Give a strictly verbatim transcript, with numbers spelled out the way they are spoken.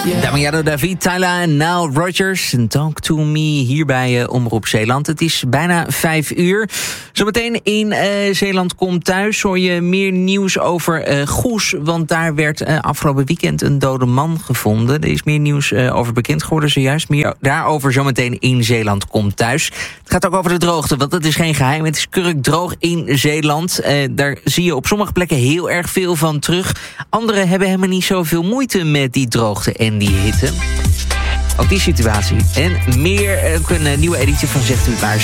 Yeah. Damiano David, Tyla en Nile Rodgers. Talk to me hier bij uh, Omroep Zeeland. Het is bijna vijf uur. Zometeen in uh, Zeeland Komt Thuis hoor je meer nieuws over uh, Goes. Want daar werd uh, afgelopen weekend een dode man gevonden. Er is meer nieuws uh, over bekend geworden zojuist. Meer daarover zometeen in Zeeland Komt Thuis. Het gaat ook over de droogte, want het is geen geheim. Het is kurkdroog in Zeeland. Uh, daar zie je op sommige plekken heel erg veel van terug. Anderen hebben helemaal niet zoveel moeite met die droogte en die hitte. Ook die situatie. En meer, uh, een nieuwe editie van Zegt U het maar.